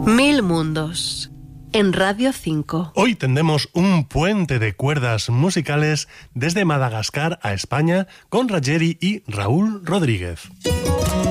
Mil mundos. En Radio 5. Hoy tendemos un puente de cuerdas musicales desde Madagascar a España con Raggieri y Raúl Rodríguez.